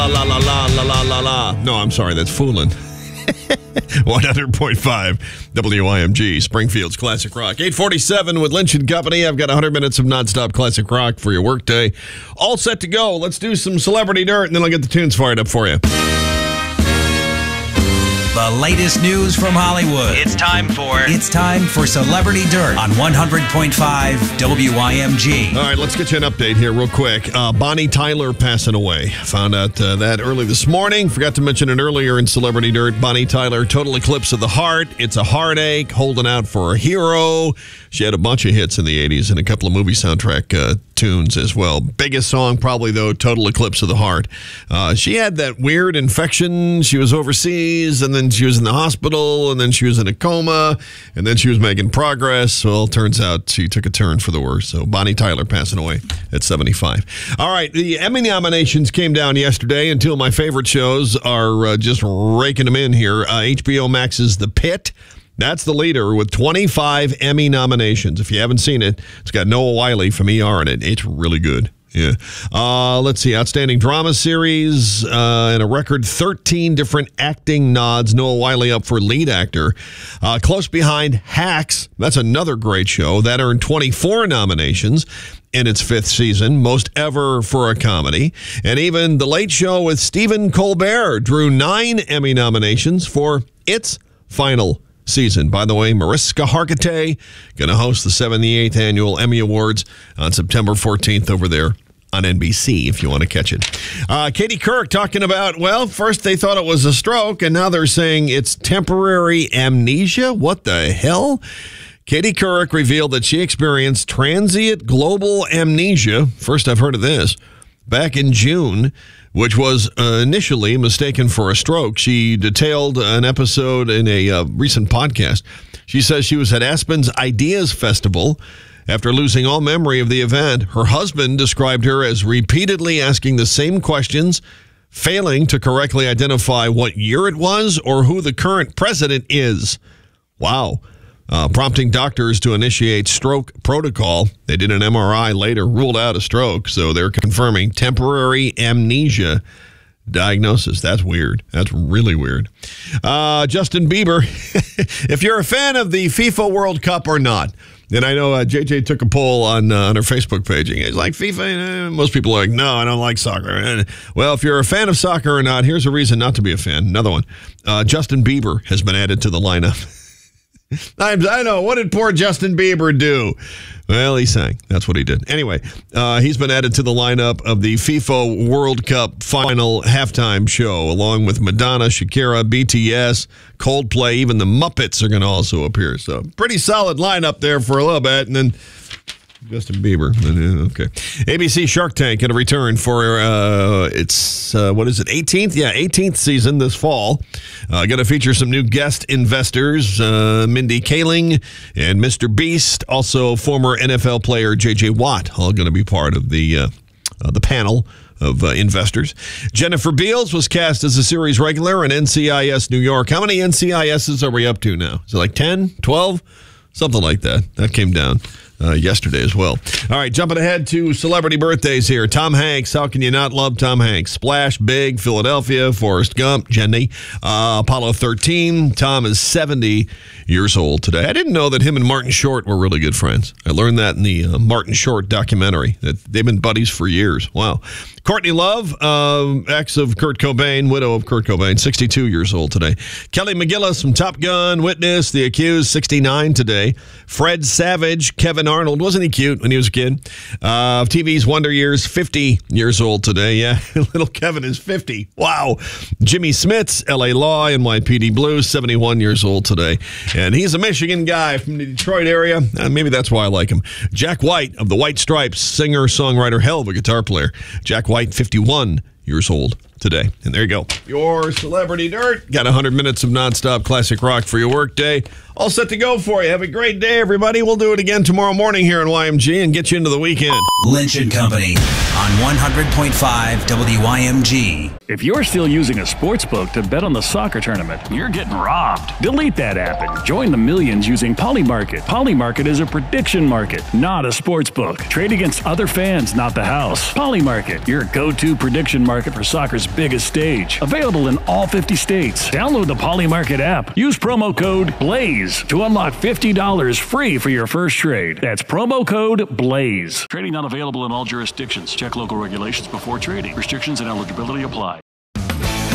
La la la la la la la la. No, I'm sorry, that's Foolin'. 100.5 WIMG, Springfield's Classic Rock. 8:47 with Lynch & Company. I've got 100 minutes of nonstop classic rock for your workday. All set to go. Let's do some celebrity dirt, and then I'll get the tunes fired up for you. The latest news from Hollywood. It's time for Celebrity Dirt on 100.5 WIMG. All right, let's get you an update here real quick. Bonnie Tyler passing away. Found out that early this morning. Forgot to mention it earlier in Celebrity Dirt. Bonnie Tyler, total eclipse of the heart. It's a heartache, holding out for a hero. She had a bunch of hits in the 80s and a couple of movie soundtrack tunes as well. Biggest song probably, though, Total Eclipse of the Heart. She had that weird infection. She was overseas, and then she was in the hospital, and then she was in a coma, and then she was making progress. Well, it turns out she took a turn for the worse. So Bonnie Tyler passing away at 75. All right, the Emmy nominations came down yesterday, and two of my favorite shows are just raking them in here. HBO Max's The Pitt. That's the leader with 25 Emmy nominations. If you haven't seen it, it's got Noah Wyle from ER in it. It's really good. Yeah. Let's see. Outstanding drama series and a record 13 different acting nods. Noah Wyle up for lead actor. Close behind, Hacks. That's another great show. That earned 24 nominations in its fifth season, most ever for a comedy. And even The Late Show with Stephen Colbert drew 9 Emmy nominations for its final season. By the way, Mariska Hargitay going to host the 78th Annual Emmy Awards on September 14th over there on NBC, if you want to catch it. Katie Couric talking about, well, first they thought it was a stroke, and now they're saying it's temporary amnesia. What the hell? Katie Couric revealed that she experienced transient global amnesia. First I've heard of this. Back in June, which was initially mistaken for a stroke. She detailed an episode in a recent podcast. She says she was at Aspen's Ideas Festival. After losing all memory of the event, her husband described her as repeatedly asking the same questions, failing to correctly identify what year it was or who the current president is. Wow. Prompting doctors to initiate stroke protocol. They did an MRI later, ruled out a stroke, so they're confirming temporary amnesia diagnosis. That's weird. That's really weird. Justin Bieber, if you're a fan of the FIFA World Cup or not, and I know JJ took a poll on her Facebook page. He's like, FIFA? Most people are like, no, I don't like soccer. Well, if you're a fan of soccer or not, here's a reason not to be a fan. Another one. Justin Bieber has been added to the lineup. I know. What did poor Justin Bieber do? Well, he sang. That's what he did. Anyway, he's been added to the lineup of the FIFA World Cup final halftime show, along with Madonna, Shakira, BTS, Coldplay. Even the Muppets are going to also appear. So pretty solid lineup there for a little bit. And then Justin Bieber. Okay. ABC Shark Tank going to return for its, 18th? Yeah, 18th season this fall. Going to feature some new guest investors, Mindy Kaling and Mr. Beast. Also, former NFL player J.J. Watt, all going to be part of the panel of investors. Jennifer Beals was cast as a series regular in NCIS New York. How many NCISs are we up to now? Is it like 10, 12? Something like that. That came down yesterday as well. All right, jumping ahead to celebrity birthdays here. Tom Hanks. How can you not love Tom Hanks? Splash, Big, Philadelphia, Forrest Gump, Jenny, Apollo 13. Tom is 70 years old today. I didn't know that him and Martin Short were really good friends. I learned that in the Martin Short documentary, that they've been buddies for years. Wow. Courtney Love, ex of Kurt Cobain, widow of Kurt Cobain, 62 years old today. Kelly McGillis from Top Gun, Witness, The Accused, 69 today. Fred Savage, Kevin Arnold, wasn't he cute when he was a kid? TV's Wonder Years, 50 years old today. Yeah, little Kevin is 50. Wow. Jimmy Smits, L.A. Law, NYPD Blue, 71 years old today. And he's a Michigan guy from the Detroit area. Maybe that's why I like him. Jack White of the White Stripes, singer, songwriter, hell of a guitar player. Jack White, 51 years old today. And there you go. Your Celebrity Dirt. Got 100 minutes of nonstop classic rock for your work day. All set to go for you. Have a great day, everybody. We'll do it again tomorrow morning here in YMG and get you into the weekend. Lynch & Company on 100.5 WYMG. If you're still using a sports book to bet on the soccer tournament, you're getting robbed. Delete that app and join the millions using Polymarket. Polymarket is a prediction market, not a sports book. Trade against other fans, not the house. Polymarket, your go-to prediction market. Market for soccer's biggest stage. Available in all 50 states. Download the Poly Market app. Use promo code BLAZE to unlock $50 free for your first trade. That's promo code BLAZE. Trading not available in all jurisdictions. Check local regulations before trading. Restrictions and eligibility apply.